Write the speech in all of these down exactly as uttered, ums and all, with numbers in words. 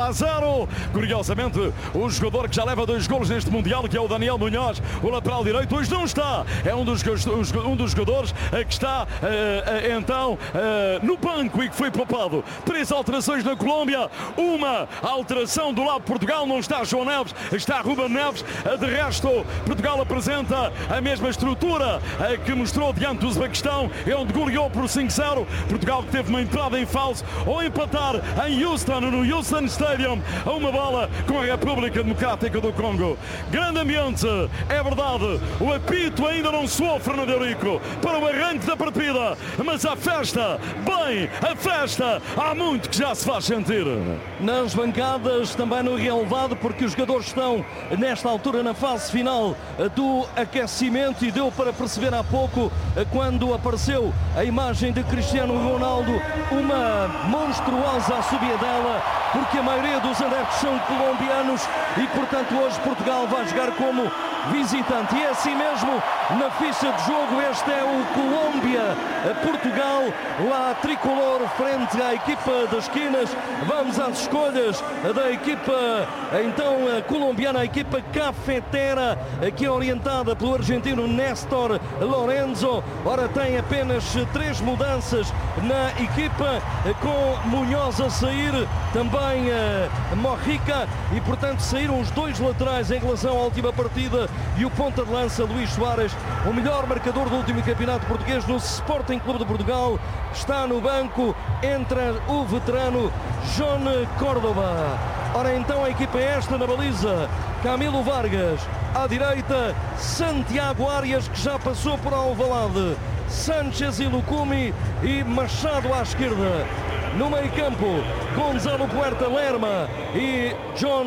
a zero. Curiosamente, o jogador que já leva dois golos neste Mundial, que é o Daniel Munhoz, o lateral direito, hoje não está. É um dos, um dos jogadores que está uh, então uh, no banco e que foi poupado. Três alterações na Colômbia. Uma alteração do lado de Portugal. Não está João Neves, está Ruben Neves. De resto, Portugal apresenta a mesma estrutura uh, que mostrou diante do Uzbequistão, onde goleou por cinco a zero. Portugal que teve uma entrada em falso ou empatar em Houston, no Houston Stadium, a uma bola com a República Democrática do Congo. Grande ambiente, é verdade. O apito ainda não soou, Fernando Eurico, para o arranque da partida, mas a festa, bem, a festa, há muito que já se faz sentir. Nas bancadas, também no relevado, porque os jogadores estão nesta altura na fase final do aquecimento e deu para perceber há pouco, quando apareceu a imagem de Cristiano Ronaldo, uma monstruosa assobiadela, porque a maioria dos adeptos são colombianos e, portanto, hoje Portugal vai jogar como visitante. E é assim mesmo na ficha de jogo. Este é o Colômbia-Portugal, lá tricolor frente à equipa das esquinas. Vamos às escolhas da equipa então colombiana, a equipa cafetera, que é orientada pelo argentino Néstor Lorenzo. Ora, tem apenas três mudanças na equipa, com Munhoz a sair, também uh, Mojica, e portanto saíram os dois laterais em relação à última partida, e o ponta de lança Luís Soares, o melhor marcador do último campeonato português no Sporting Clube de Portugal, está no banco. Entra o veterano John Córdoba. Ora, então a equipa é esta na baliza: Camilo Vargas à direita, Santiago Arias, que já passou por Alvalade, Sánchez e Lucumi, e Machado à esquerda. No meio campo, Gonzalo Puerta Lerma e John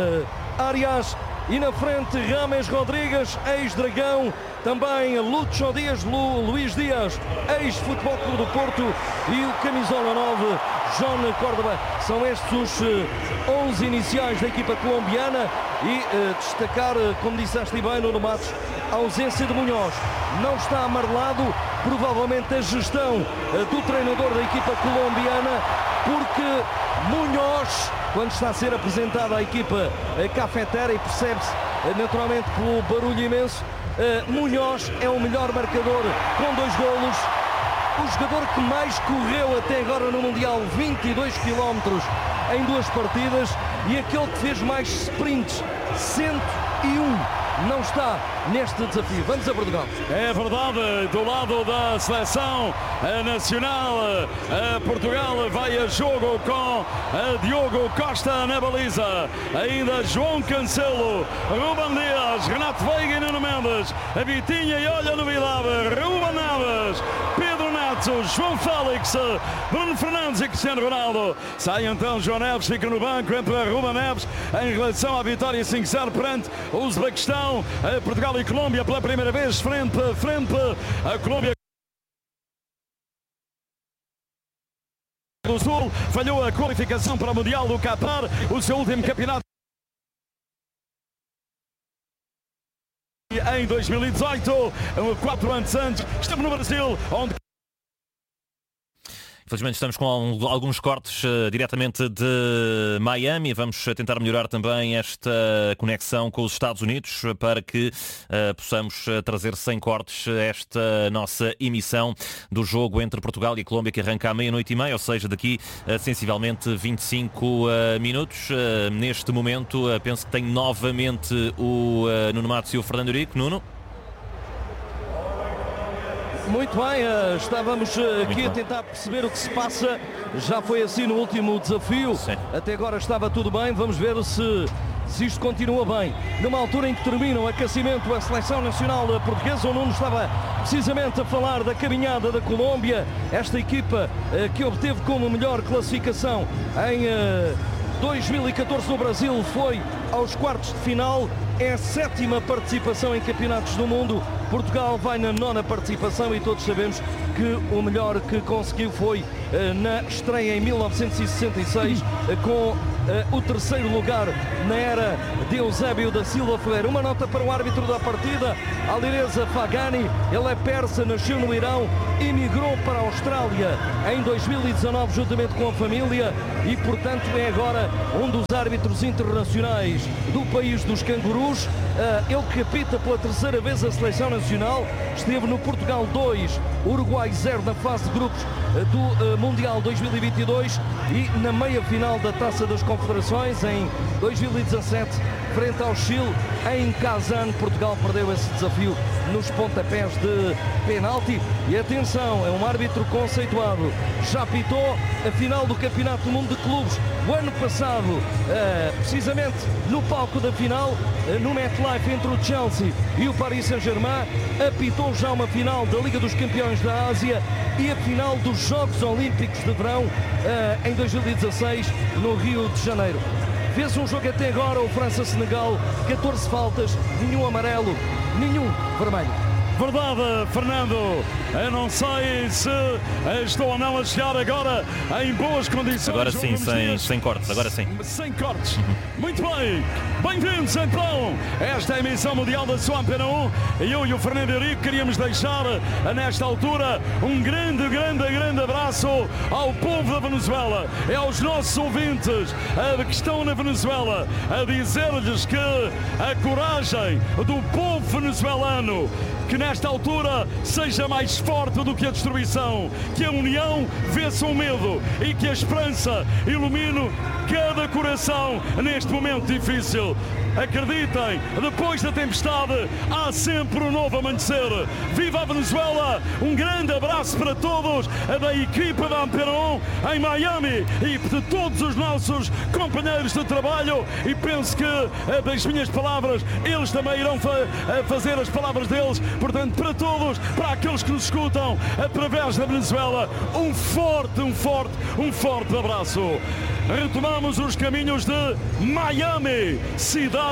Arias. E na frente, Rames Rodrigues, ex-Dragão, também Lúcio Dias, Lu, Luís Dias, ex-Futebol Clube do Porto, e o camisola nove, John Córdoba. São estes os onze iniciais da equipa colombiana. E uh, destacar, uh, como disseste bem, Nuno Matos, a ausência de Munhoz. Não está amarelado, provavelmente a gestão uh, do treinador da equipa colombiana, porque Munhoz, quando está a ser apresentada a equipa uh, cafetera, e percebe-se uh, naturalmente pelo barulho imenso, uh, Munhoz é o melhor marcador com dois golos, o jogador que mais correu até agora no Mundial, vinte e dois quilómetros em duas partidas, e aquele que fez mais sprints, cento e um. Não está neste desafio. Vamos a Portugal. É verdade, do lado da seleção nacional, Portugal vai a jogo com Diogo Costa na baliza, ainda João Cancelo, Ruben Dias, Renato Veiga e Nuno Mendes, a Vitinha, e olha a novidade, Ruben Neves, Pedro Neto, João Félix, Bruno Fernandes e Cristiano Ronaldo. Sai então João Neves, fica no banco, entra Ruben Neves em relação à vitória cinco a zero perante o Uzbequistão. Portugal e Colômbia pela primeira vez frente a frente. A Colômbia do Sul falhou a qualificação para o Mundial do Qatar, o seu último campeonato em dois mil e dezoito, quatro anos antes esteve no Brasil, onde Infelizmente estamos com alguns cortes uh, diretamente de Miami. Vamos tentar melhorar também esta conexão com os Estados Unidos para que uh, possamos trazer sem cortes esta nossa emissão do jogo entre Portugal e Colômbia, que arranca à meia-noite e meia, ou seja, daqui uh, sensivelmente vinte e cinco uh, minutos. Uh, neste momento uh, penso que tenho novamente o uh, Nuno Matos e o Fernando Eurico. Nuno? Muito bem, estávamos aqui a tentar perceber o que se passa. Já foi assim no último desafio. Sim. Até agora estava tudo bem. Vamos ver se, se isto continua bem. Numa altura em que termina o aquecimento, a seleção nacional portuguesa, o Nuno estava precisamente a falar da caminhada da Colômbia. Esta equipa que obteve como melhor classificação em dois mil e catorze no Brasil, foi aos quartos de final. É a sétima participação em campeonatos do mundo. Portugal vai na nona participação e todos sabemos que o melhor que conseguiu foi uh, na estreia em mil novecentos e sessenta e seis uh, com uh, o terceiro lugar na era de Eusébio da Silva Ferreira. Uma nota para o árbitro da partida, Alireza Fagani. Ele é persa, nasceu no Irão, emigrou para a Austrália em dois mil e dezanove juntamente com a família e, portanto, é agora um dos árbitros internacionais do país dos cangurus. Uh, ele que apita pela terceira vez a seleção nacional, esteve no Portugal dois, Uruguai zero na fase de grupos uh, do uh, Mundial dois mil e vinte e dois e na meia-final da Taça das Confederações em dois mil e dezassete, frente ao Chile, em Kazan. Portugal perdeu esse desafio nos pontapés de penalti. E atenção, é um árbitro conceituado, já apitou a final do Campeonato do Mundo de Clubes o ano passado, uh, precisamente no palco da final, uh, no MetLife, entre o Chelsea e o Paris Saint-Germain. Apitou já uma final da Liga dos Campeões da Ásia e a final dos Jogos Olímpicos de Verão uh, em dois mil e dezasseis no Rio de Janeiro. Fez um jogo até agora, o França-Senegal, catorze faltas, nenhum amarelo, nenhum vermelho. Verdade, Fernando. Eu não sei se estou ou não a chegar agora em boas condições. Agora sim, sem, sem cortes, agora sim. Sem cortes. Muito bem. Bem-vindos então a esta emissão mundial da sua Antena um. Eu e o Fernando Eurico queríamos deixar nesta altura um grande, grande, grande abraço ao povo da Venezuela e aos nossos ouvintes que estão na Venezuela, a dizer-lhes que a coragem do povo venezuelano, que nesta altura seja mais forte do que a destruição, que a união vença o medo e que a esperança ilumine cada coração neste momento difícil. Acreditem, depois da tempestade há sempre um novo amanhecer. Viva a Venezuela! Um grande abraço para todos da equipa da Antena um em Miami e de todos os nossos companheiros de trabalho, e penso que das minhas palavras eles também irão fa fazer as palavras deles. Portanto, para todos, para aqueles que nos escutam através da Venezuela, um forte, um forte, um forte abraço. Retomamos os caminhos de Miami, cidade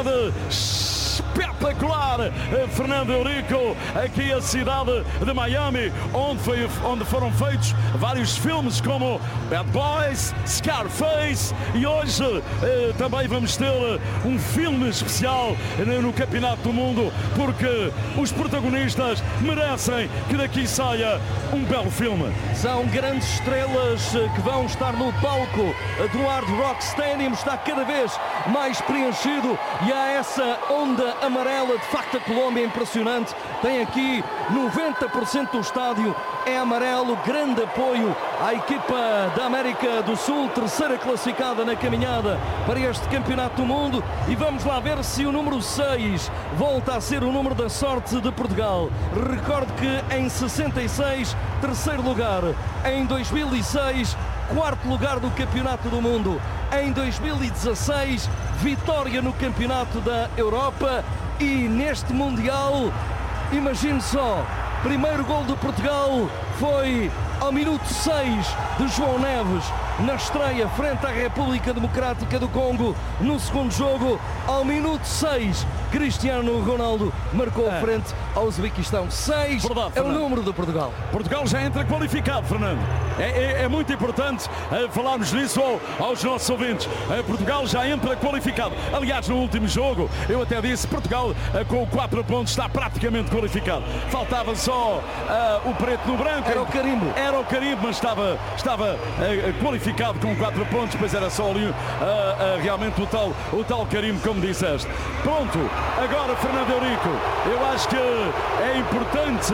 espetacular, Fernando Eurico, aqui a cidade de Miami, onde, foi, onde foram feitos vários filmes como Bad Boys, Scarface, e hoje eh, também vamos ter um filme especial no Campeonato do Mundo, porque os protagonistas merecem que daqui saia um belo filme. São grandes estrelas que vão estar no palco do Hard Rock Stadium, está cada vez mais preenchido e há essa onda amarela. De facto, a Colômbia é impressionante, tem aqui noventa por cento do estádio é amarelo. Grande apoio à equipa da América do Sul, terceira classificada na caminhada para este Campeonato do Mundo, e vamos lá ver se o número seis volta a ser o número da sorte de Portugal. Recordo que em sessenta e seis, terceiro lugar, em dois mil e seis, quarto lugar do Campeonato do Mundo, em dois mil e dezasseis, vitória no Campeonato da Europa, e neste Mundial, imagine só, primeiro gol de Portugal foi ao minuto seis de João Neves, na estreia frente à República Democrática do Congo. No segundo jogo, ao minuto seis, Cristiano Ronaldo marcou é. frente ao Uzbequistão. seis é o número de Portugal. Portugal já entra qualificado, Fernando. É, é, é muito importante uh, falarmos disso ao, aos nossos ouvintes. Uh, Portugal já entra qualificado. Aliás, no último jogo, eu até disse, Portugal uh, com quatro pontos está praticamente qualificado. Faltava só uh, o preto no branco. Era o carimbo. Era o carimbo, mas estava, estava uh, qualificado com quatro pontos, depois era só ali uh, uh, realmente o tal, o tal carimbo, como disseste. Pronto, agora Fernando Eurico, eu acho que é importante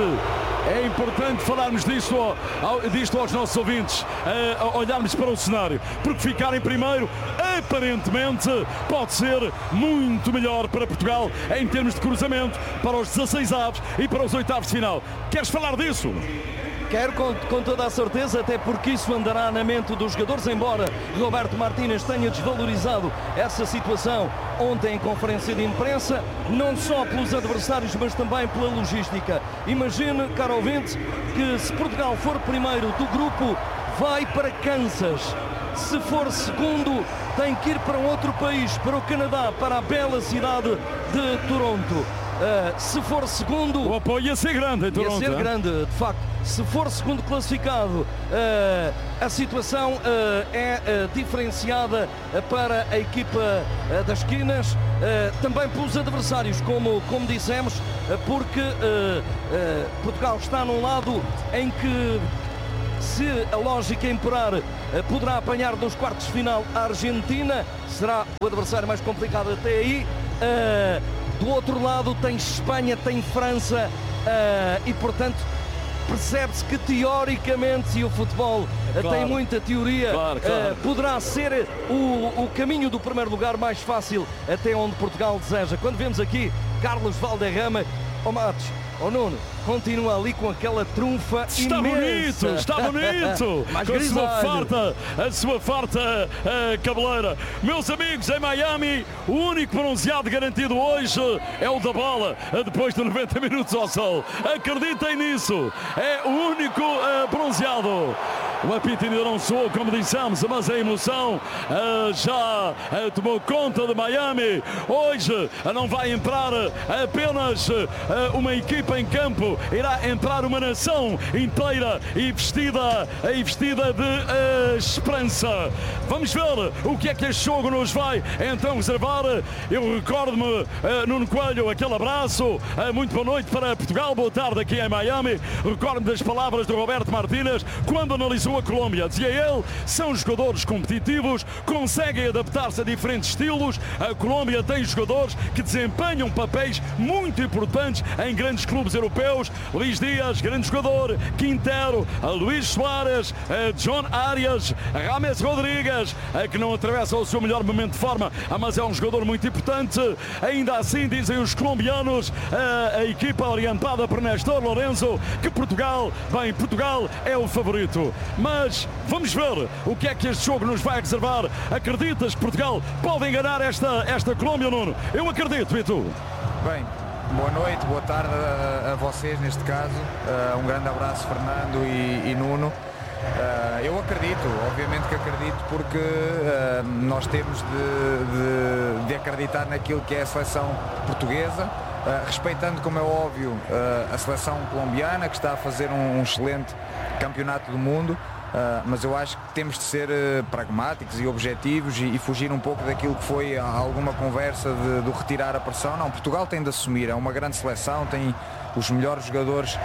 É importante falarmos disto, ao, disto aos nossos ouvintes, uh, olharmos para o cenário, porque ficar em primeiro, aparentemente, pode ser muito melhor para Portugal em termos de cruzamento para os dezasseis avos e para os oitavos de final. Queres falar disso? Quero com, com toda a certeza, até porque isso andará na mente dos jogadores, embora Roberto Martínez tenha desvalorizado essa situação ontem em conferência de imprensa, não só pelos adversários, mas também pela logística. Imagine, caro ouvinte, que se Portugal for primeiro do grupo, vai para Kansas. Se for segundo, tem que ir para um outro país, para o Canadá, para a bela cidade de Toronto. Uh, se for segundo, o apoio ia ser grande em Toronto. Ia ser grande, de facto. Se for segundo classificado, a situação é diferenciada para a equipa das esquinas, também pelos adversários, como, como dissemos, porque Portugal está num lado em que, se a lógica imperar, poderá apanhar nos quartos de final a Argentina, será o adversário mais complicado até aí. Do outro lado tem Espanha, tem França, e portanto percebe-se que teoricamente, e o futebol é claro, tem muita teoria, claro, claro. poderá ser o, o caminho do primeiro lugar mais fácil até onde Portugal deseja. Quando vemos aqui Carlos Valderrama, ó oh Matos, ó oh Nuno, continua ali com aquela trunfa está imensa. Bonito, está bonito, com a sua farta, a sua farta uh, cabeleira. Meus amigos, em Miami, o único bronzeado garantido hoje é o da bola, depois de noventa minutos ao sol. Acreditem nisso, é o único uh, bronzeado. O apito ainda não soou, como dissemos, mas a emoção uh, já uh, tomou conta de Miami. Hoje uh, não vai entrar uh, apenas uh, uma equipa em campo, irá entrar uma nação inteira e vestida, e vestida de uh, esperança. Vamos ver o que é que este jogo nos vai então reservar. Eu recordo-me, uh, Nuno Coelho, aquele abraço, uh, muito boa noite para Portugal, boa tarde aqui em Miami. Recordo-me das palavras do Roberto Martínez quando analisou a Colômbia. Dizia ele, são jogadores competitivos, conseguem adaptar-se a diferentes estilos. A Colômbia tem jogadores que desempenham papéis muito importantes em grandes clubes europeus. Luís Dias, grande jogador, Quintero, Luís Soares, John Arias, James Rodrigues, que não atravessa o seu melhor momento de forma, mas é um jogador muito importante. Ainda assim, dizem os colombianos, a equipa orientada por Néstor Lourenço, que Portugal, bem, Portugal é o favorito. Mas vamos ver o que é que este jogo nos vai reservar. Acreditas que Portugal pode enganar esta, esta Colômbia, Nuno? Eu acredito, e tu? Bem, boa noite, boa tarde a, a vocês neste caso. Uh, um grande abraço, Fernando e, e Nuno. Uh, eu acredito, obviamente que acredito, porque uh, nós temos de, de, de acreditar naquilo que é a seleção portuguesa, uh, respeitando, como é óbvio, uh, a seleção colombiana, que está a fazer um, um excelente campeonato do mundo. Uh, mas eu acho que temos de ser uh, pragmáticos e objetivos e, e fugir um pouco daquilo que foi alguma conversa de, de retirar a pressão. Não, Portugal tem de assumir, é uma grande seleção, tem os melhores jogadores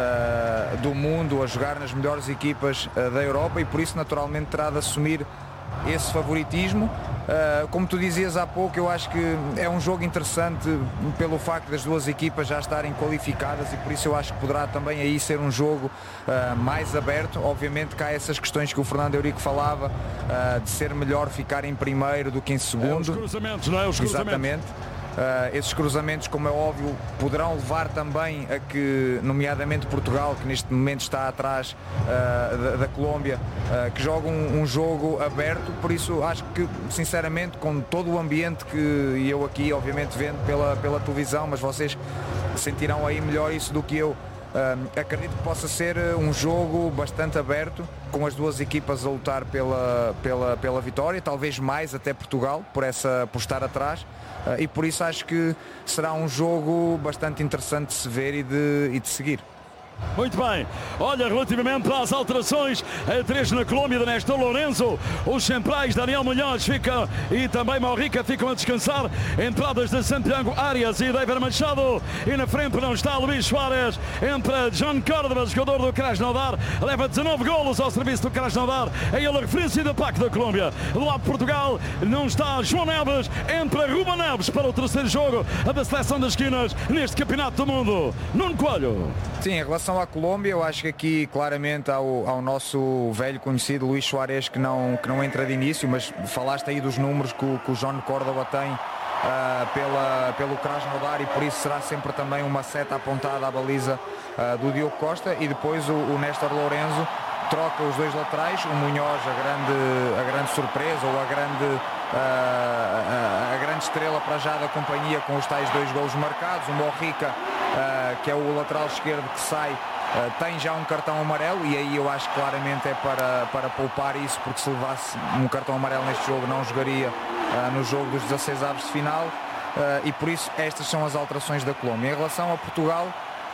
uh, do mundo a jogar nas melhores equipas uh, da Europa e por isso naturalmente terá de assumir esse favoritismo. Uh, como tu dizias há pouco, eu acho que é um jogo interessante pelo facto das duas equipas já estarem qualificadas e por isso eu acho que poderá também aí ser um jogo uh, mais aberto. Obviamente que há essas questões que o Fernando Eurico falava, uh, de ser melhor ficar em primeiro do que em segundo. É, os cruzamentos, não é? Os cruzamentos. Exatamente. Uh, esses cruzamentos, como é óbvio, poderão levar também a que, nomeadamente Portugal, que neste momento está atrás uh, da, da Colômbia, uh, que joga um, um jogo aberto. Por isso acho que, sinceramente, com todo o ambiente que eu aqui obviamente vendo pela, pela televisão, mas vocês sentirão aí melhor isso do que eu, uh, acredito que possa ser um jogo bastante aberto, com as duas equipas a lutar pela, pela, pela vitória, talvez mais até Portugal, por, essa, por estar atrás. Uh, e por isso acho que será um jogo bastante interessante de se ver e de, e de seguir. Muito bem, olha, relativamente às alterações, a três na Colômbia de Néstor Lourenço, os centrais Daniel Munhoz fica, e também Maurica ficam a descansar, entradas de Santiago Arias e David Machado, e na frente não está Luís Soares, entra John Córdoba, jogador do Krasnodar, leva dezanove golos ao serviço do Krasnodar, é ele a referência do ataque da Colômbia. Do lado de Portugal não está João Neves, entra Ruben Neves para o terceiro jogo da seleção das esquinas neste campeonato do mundo. Nuno Coelho. Sim, em relação à Colômbia, eu acho que aqui claramente ao, ao nosso velho conhecido Luís Soares, que não, que não entra de início, mas falaste aí dos números que o, que o John Córdoba tem uh, pela, pelo Krasnodar e por isso será sempre também uma seta apontada à baliza uh, do Diogo Costa, e depois o, o Néstor Lourenço troca os dois laterais, o Munhoz a grande, a grande surpresa ou a grande, uh, a, a grande estrela para já da companhia com os tais dois golos marcados, o Maurica, uh, que é o lateral esquerdo que sai, Uh, tem já um cartão amarelo e aí eu acho que claramente é para, para poupar isso, porque se levasse um cartão amarelo neste jogo não jogaria uh, no jogo dos dezasseis avos de final, uh, e por isso estas são as alterações da Colômbia. Em relação a Portugal,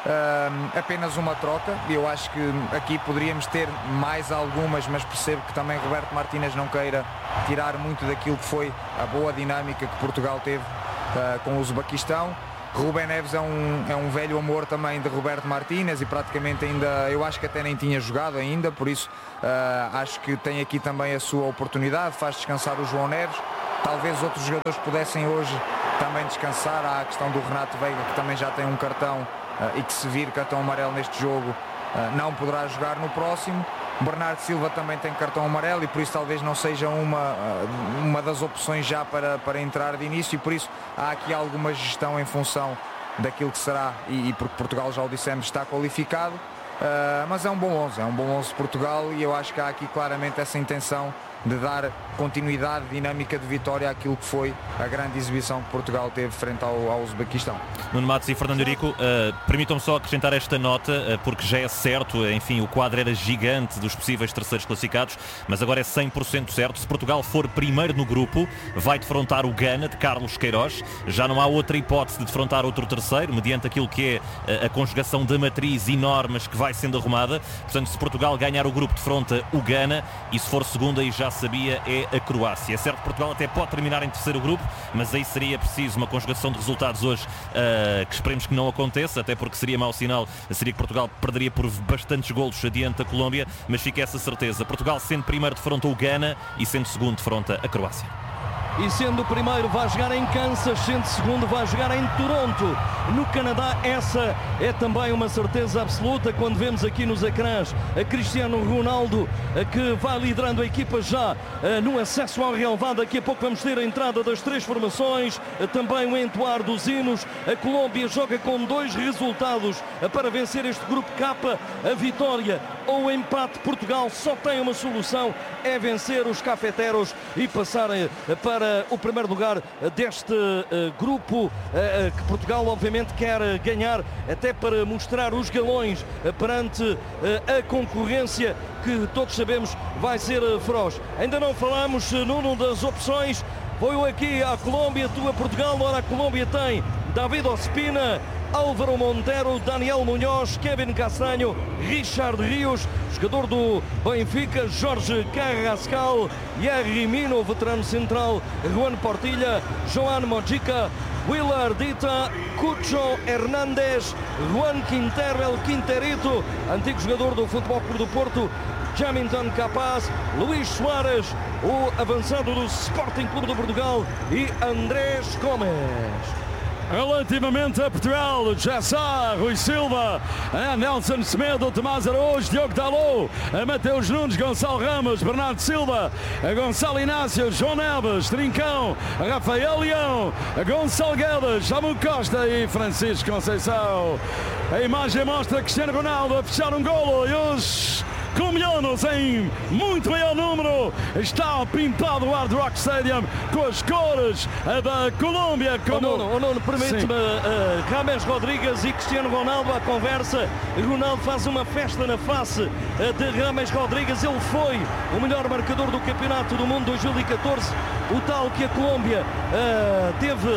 Uh, apenas uma troca. Eu acho que aqui poderíamos ter mais algumas, mas percebo que também Roberto Martínez não queira tirar muito daquilo que foi a boa dinâmica que Portugal teve uh, com o Uzbequistão. Rubén Neves é um, é um velho amor também de Roberto Martínez e praticamente ainda, eu acho que até nem tinha jogado ainda, por isso uh, acho que tem aqui também a sua oportunidade, faz descansar o João Neves. Talvez outros jogadores pudessem hoje também descansar. Há a questão do Renato Veiga, que também já tem um cartão uh, e que se vir cartão amarelo neste jogo uh, não poderá jogar no próximo. Bernardo Silva também tem cartão amarelo e por isso talvez não seja uma, uh, uma das opções já para, para entrar de início, e por isso há aqui alguma gestão em função daquilo que será, e, e porque Portugal, já o dissemos, está qualificado. Uh, mas é um bom onze, é um bom onze de Portugal, e eu acho que há aqui claramente essa intenção de dar continuidade dinâmica de vitória àquilo que foi a grande exibição que Portugal teve frente ao, ao Uzbequistão. Nuno Matos e Fernando Eurico, uh, permitam-me só acrescentar esta nota, uh, porque já é certo, enfim, o quadro era gigante dos possíveis terceiros classificados, mas agora é cem por cento certo. Se Portugal for primeiro no grupo, vai defrontar o Gana, de Carlos Queiroz. Já não há outra hipótese de defrontar outro terceiro, mediante aquilo que é uh, a conjugação da matriz e normas que vai sendo arrumada. Portanto, se Portugal ganhar o grupo, defronta o Gana, e se for segundo, aí já sabia, é a Croácia. É certo que Portugal até pode terminar em terceiro grupo, mas aí seria preciso uma conjugação de resultados hoje uh, que esperemos que não aconteça, até porque seria mau sinal, seria que Portugal perderia por bastantes golos adiante da Colômbia, mas fica essa certeza. Portugal, sendo primeiro, defronta o Gana, e sendo segundo, defronta a Croácia. E sendo o primeiro, vai jogar em Kansas, sendo segundo, vai jogar em Toronto, no Canadá. Essa é também uma certeza absoluta quando vemos aqui nos ecrãs a Cristiano Ronaldo, que vai liderando a equipa já no acesso ao relevado. Daqui a pouco vamos ter a entrada das três formações, também o entoar dos hinos. A Colômbia joga com dois resultados para vencer este grupo K, a vitória ou o empate. Portugal só tem uma solução, é vencer os cafeteros e passar para o primeiro lugar deste uh, grupo uh, uh, que Portugal obviamente quer uh, ganhar, até para mostrar os galões uh, perante uh, a concorrência que todos sabemos vai ser uh, feroz. Ainda não falamos, uh, Nuno, das opções. Vou aqui à Colômbia, tu a Portugal. Ora, a Colômbia tem David Ospina, Álvaro Montero, Daniel Munhoz, Kevin Castanho, Richard Rios, jogador do Benfica, Jorge Carrascal, Yerry Mino, veterano central, Juan Portilla, Joan Mojica, Willard Dita, Cucho Hernández, Juan Quintero, El Quinterito, antigo jogador do Futebol Clube do Porto, Jamilton Capaz, Luís Soares, o avançado do Sporting Clube de Portugal, e Andrés Gomes. Relativamente a Portugal, Jessá, Rui Silva, Nelson Semedo, Tomás Araújo, Diogo Dalot, Mateus Nunes, Gonçalo Ramos, Bernardo Silva, Gonçalo Inácio, João Neves, Trincão, Rafael Leão, Gonçalo Guedes, Samu Costa e Francisco Conceição. A imagem mostra Cristiano Ronaldo a fechar um golo, e os colombianos em muito maior número. Está pintado o Hard Rock Stadium com as cores da Colômbia. Como... Oh, Nuno, oh, Nuno, permite-me, uh, James Rodrigues e Cristiano Ronaldo à conversa. Ronaldo faz uma festa na face uh, de James Rodrigues. Ele foi o melhor marcador do Campeonato do Mundo dois mil e catorze, o tal que a Colômbia uh, teve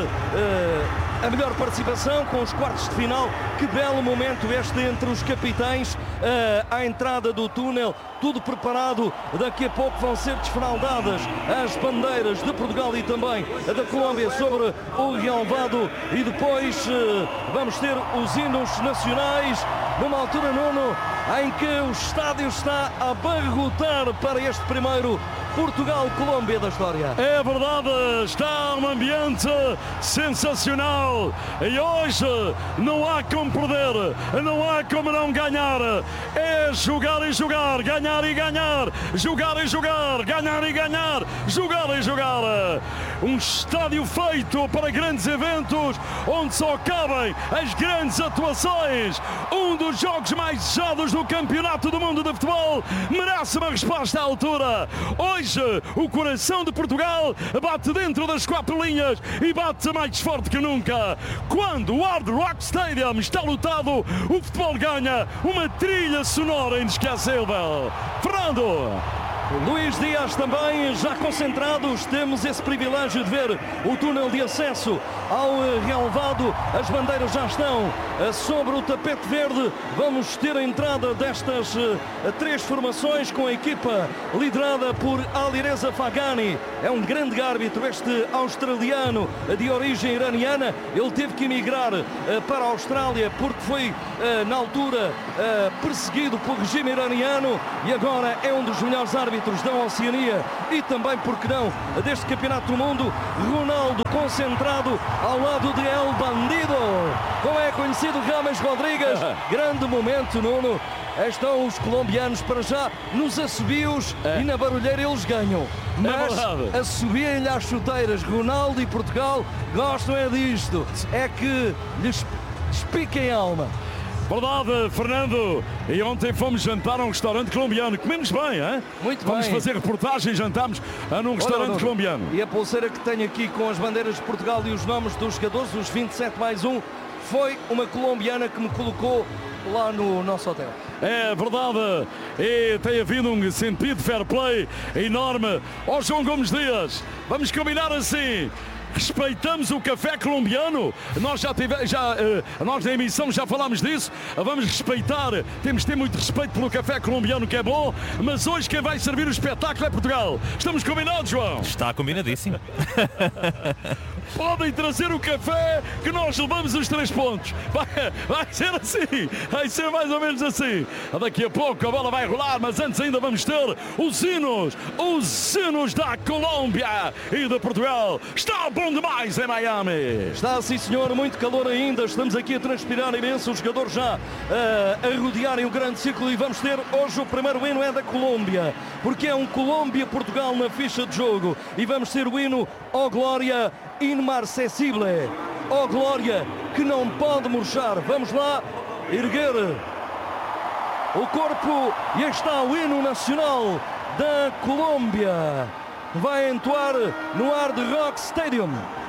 uh, a melhor participação com os quartos de final. Que belo momento este entre os capitães, uh, à entrada do túnel, tudo preparado. Daqui a pouco vão ser desfraldadas as bandeiras de Portugal e também da Colômbia sobre o relvado, e depois uh, vamos ter os hinos nacionais, numa altura, Nuno, em que o estádio está a abarrotar para este primeiro Portugal-Colômbia da história. É verdade, está um ambiente sensacional, e hoje não há como perder, não há como não ganhar. É jogar e jogar, ganhar e ganhar, jogar e jogar, ganhar e ganhar, jogar e jogar. Um estádio feito para grandes eventos, onde só cabem as grandes atuações. Um dos jogos mais desejados do Campeonato do Mundo de Futebol merece uma resposta à altura. Hoje, o coração de Portugal bate dentro das quatro linhas e bate mais forte que nunca. Quando o Hard Rock Stadium está lotado, o futebol ganha uma trilha sonora inesquecível. Fernando! Luís Dias também já concentrados. Temos esse privilégio de ver o túnel de acesso ao relvado. As bandeiras já estão sobre o tapete verde. Vamos ter a entrada destas três formações com a equipa liderada por Alireza Fagani. É um grande árbitro este australiano de origem iraniana. Ele teve que emigrar para a Austrália porque foi na altura perseguido pelo regime iraniano e agora é um dos melhores árbitros da Oceania e também, porque não, deste Campeonato do Mundo. Ronaldo concentrado ao lado de El Bandido, como é conhecido Rames Rodrigues. Grande momento, Nuno. Estão os colombianos para já nos assobios é. E na barulheira eles ganham. Mas é assobiem-lhe às chuteiras. Ronaldo e Portugal gostam é disto. É que lhes piquem a alma. Verdade, Fernando. E ontem fomos jantar a um restaurante colombiano. Comemos bem, hein? Muito Vamos bem. fazer reportagem e jantámos num restaurante olha, colombiano. E a pulseira que tenho aqui com as bandeiras de Portugal e os nomes dos jogadores, os vinte e sete mais um, foi uma colombiana que me colocou lá no nosso hotel. É verdade. E tem havido um sentido de fair play enorme. Ó oh, João Gomes Dias, vamos combinar assim. Respeitamos o café colombiano. Nós já tivemos, já, uh, nós na emissão já falámos disso. Vamos respeitar, temos de ter muito respeito pelo café colombiano, que é bom. Mas hoje quem vai servir o espetáculo é Portugal. Estamos combinados, João? Está combinadíssimo. Podem trazer o café que nós levamos os três pontos. Vai, vai ser assim, vai ser mais ou menos assim. Daqui a pouco a bola vai rolar, mas antes ainda vamos ter os hinos, os hinos da Colômbia e de Portugal. Está bom demais em Miami. Está sim, senhor, muito calor ainda. Estamos aqui a transpirar imenso. Os jogadores já uh, a rodearem o grande círculo e vamos ter hoje o primeiro hino é da Colômbia, porque é um Colômbia-Portugal na ficha de jogo. E vamos ter o hino Ó Glória Inmarcesible, ó glória que não pode murchar. Vamos lá erguer o corpo e aí está o hino nacional da Colômbia. Vai entoar no Hard Rock Stadium.